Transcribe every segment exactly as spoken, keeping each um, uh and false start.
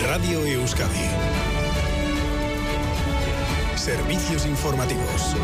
Radio Euskadi. Servicios informativos.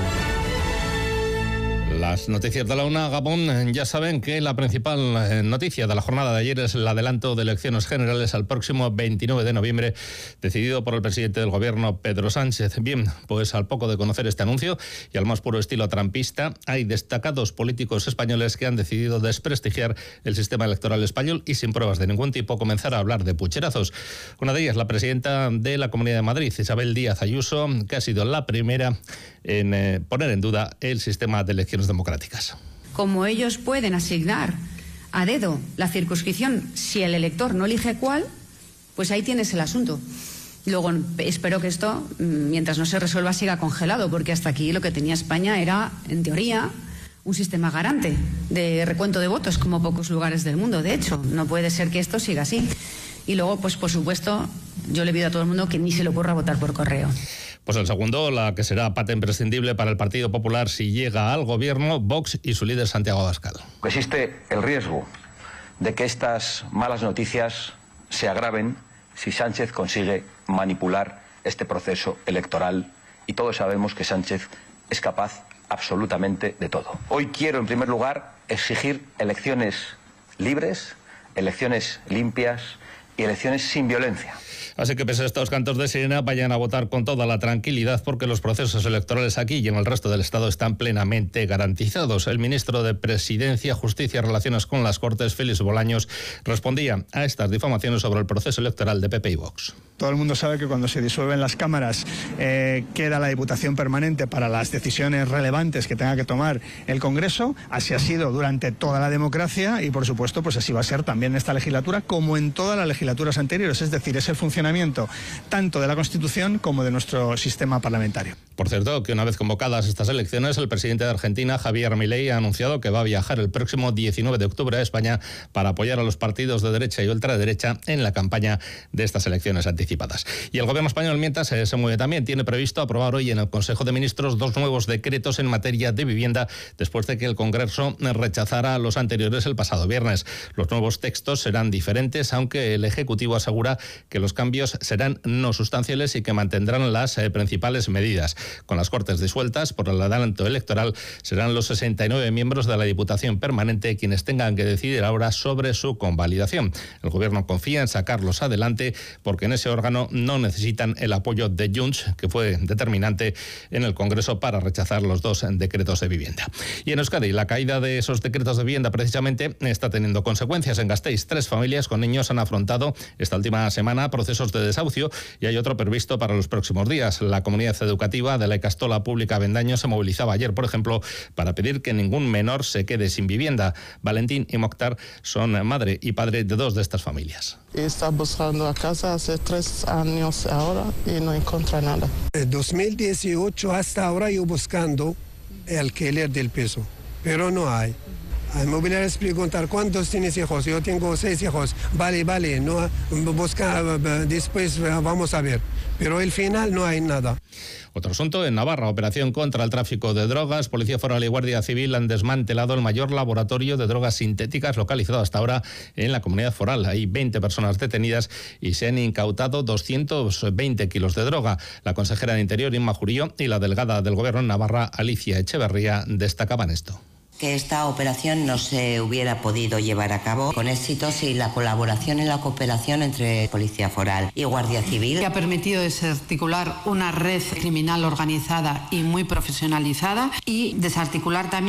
Las noticias de la una, Gabón. Ya saben que la principal noticia de la jornada de ayer es el adelanto de elecciones generales al próximo veintinueve de noviembre, decidido por el presidente del gobierno, Pedro Sánchez. Bien, pues al poco de conocer este anuncio y al más puro estilo trampista, hay destacados políticos españoles que han decidido desprestigiar el sistema electoral español y sin pruebas de ningún tipo comenzar a hablar de pucherazos. Una de ellas, la presidenta de la Comunidad de Madrid, Isabel Díaz Ayuso, que ha sido la primera en eh, poner en duda el sistema de elecciones democráticas. Como ellos pueden asignar a dedo la circunscripción si el elector no elige cuál, pues ahí tienes el asunto. Luego espero que esto, mientras no se resuelva, siga congelado, porque hasta aquí lo que tenía España era, en teoría, un sistema garante de recuento de votos, como pocos lugares del mundo. De hecho, no puede ser que esto siga así. Y luego, pues por supuesto, yo le pido a todo el mundo que ni se le ocurra votar por correo. Pues el segundo, la que será pata imprescindible para el Partido Popular si llega al gobierno, Vox y su líder Santiago Abascal. Existe el riesgo de que estas malas noticias se agraven si Sánchez consigue manipular este proceso electoral, y todos sabemos que Sánchez es capaz absolutamente de todo. Hoy quiero, en primer lugar, exigir elecciones libres, elecciones limpias y elecciones sin violencia. Así que pese a estos cantos de sirena, vayan a votar con toda la tranquilidad, porque los procesos electorales aquí y en el resto del Estado están plenamente garantizados. El ministro de Presidencia, Justicia y Relaciones con las Cortes, Félix Bolaños, respondía a estas difamaciones sobre el proceso electoral de P P y Vox. Todo el mundo sabe que cuando se disuelven las cámaras eh, queda la Diputación Permanente para las decisiones relevantes que tenga que tomar el Congreso. Así ha sido durante toda la democracia y, por supuesto, pues así va a ser también en esta legislatura, como en todas las legislaturas anteriores. Es decir, es el funcionamiento tanto de la Constitución como de nuestro sistema parlamentario. Por cierto, que una vez convocadas estas elecciones, el presidente de Argentina, Javier Milei, ha anunciado que va a viajar el próximo diecinueve de octubre a España para apoyar a los partidos de derecha y ultraderecha en la campaña de estas elecciones anticipadas. Y el gobierno español, mientras, se, se mueve también. Tiene previsto aprobar hoy en el Consejo de Ministros dos nuevos decretos en materia de vivienda, después de que el Congreso rechazara los anteriores el pasado viernes. Los nuevos textos serán diferentes, aunque el Ejecutivo asegura que los cambios serán no sustanciales y que mantendrán las eh, principales medidas. Con las Cortes disueltas por el adelanto electoral, serán los sesenta y nueve miembros de la Diputación Permanente quienes tengan que decidir ahora sobre su convalidación. El Gobierno confía en sacarlos adelante porque en ese órgano no necesitan el apoyo de Junts, que fue determinante en el Congreso para rechazar los dos decretos de vivienda. Y en Euskadi, la caída de esos decretos de vivienda precisamente está teniendo consecuencias. En Gasteiz, tres familias con niños han afrontado esta última semana procesos de desahucio y hay otro previsto para los próximos días. La comunidad educativa de la Ikastola Pública Avendaño se movilizaba ayer, por ejemplo, para pedir que ningún menor se quede sin vivienda. Valentín y Mokhtar son madre y padre de dos de estas familias. Está buscando a casa hace tres años ahora y no encuentra nada. En dos mil dieciocho hasta ahora yo buscando el alquiler del piso, pero no hay. Al mobiliarios preguntar cuántos tienes hijos, yo tengo seis hijos, vale, vale, no busca, después vamos a ver, pero al final no hay nada. Otro asunto, en Navarra, operación contra el tráfico de drogas. Policía Foral y Guardia Civil han desmantelado el mayor laboratorio de drogas sintéticas localizado hasta ahora en la comunidad foral. Hay veinte personas detenidas y se han incautado doscientos veinte kilos de droga. La consejera de Interior, Inma Jurío, y la delegada del Gobierno en Navarra, Alicia Echeverría, destacaban esto. Que esta operación no se hubiera podido llevar a cabo con éxito sin la colaboración y la cooperación entre Policía Foral y Guardia Civil. Que ha permitido desarticular una red criminal organizada y muy profesionalizada y desarticular también